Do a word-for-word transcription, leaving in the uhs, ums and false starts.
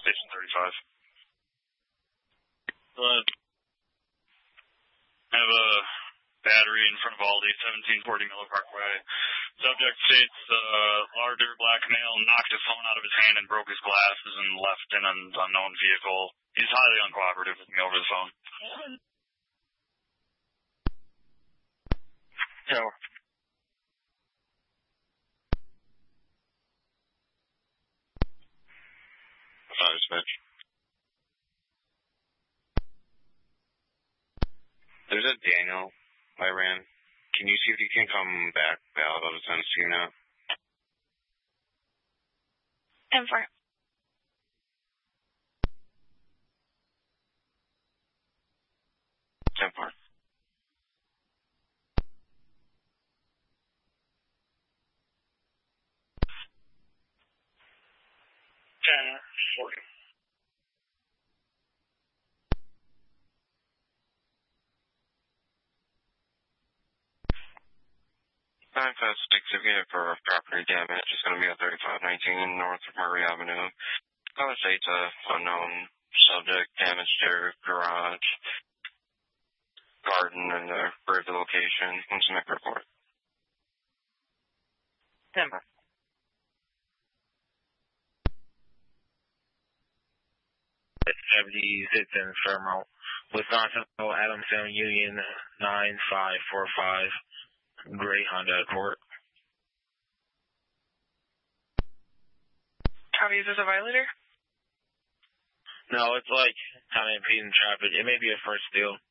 Station thirty-five. Hello. I have a battery in front of Aldi, seventeen forty Miller Parkway. Subject states, uh, larger black male knocked his phone out of his hand and broke his glasses and left in an unknown vehicle. He's highly uncooperative with me over the phone. Tower. Five, Smith. There's a Daniel I ran. Can you see if you can come back out of the Tennessee now? ten four. ten four. ten forty. nine five six, if you have for property damage, it's going to be at thirty-five nineteen North Murray Avenue. I would say it's a unknown subject, damage to garage, garden, and the rear of the location. What's the next report? Denver. seventy-six in Fermo, Wisconsin, Adamstown Union, nine five four five. Gray Honda Accord. Copy, is this a violator? No, it's like kind of impeding traffic. It may be a first deal.